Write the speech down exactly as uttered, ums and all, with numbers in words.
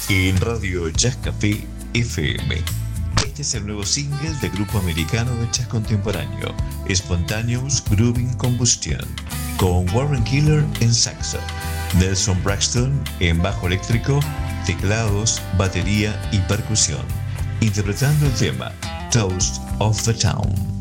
en Radio Jazz Café F M. Este es el nuevo single del grupo americano de jazz contemporáneo, Spontaneous Grooving Combustion, con Warren Keeler en saxo, Nelson Braxton en bajo eléctrico, teclados, batería y percusión, interpretando el tema Toast of the Town.